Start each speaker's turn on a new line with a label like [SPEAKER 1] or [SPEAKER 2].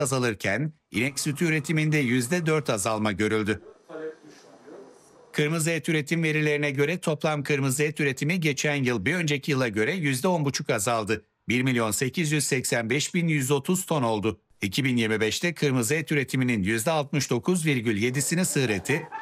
[SPEAKER 1] azalırken inek sütü üretiminde %4 azalma görüldü. Kırmızı et üretim verilerine göre toplam kırmızı et üretimi geçen yıl bir önceki yıla göre %10,5 azaldı. 1.885.130 ton oldu. 2025'te kırmızı et üretiminin %69,7'sini sığır eti,